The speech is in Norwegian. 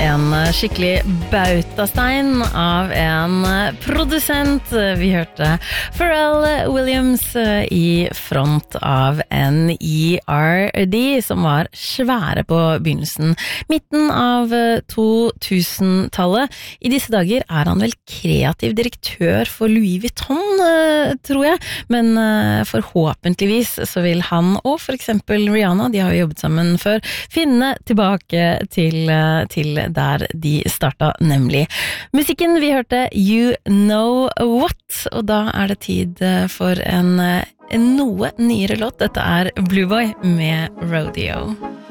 En skikkelig bautastein av en produsent. Vi hørte Pharrell Williams i front av N.E.R.D. som var svære på begynnelsen, midten av 2000-tallet. I disse dager er han vel kreativ direktør for Louis Vuitton, tror jeg, men forhåpentligvis så vil han og for eksempel Rihanna, de har jo jobbet sammen før, finne tilbake til der de startet, nemlig musikken. Vi hørte You Know What, og da er det tid for en noe nyere låt. Dette er Blue Boy med Rodeo.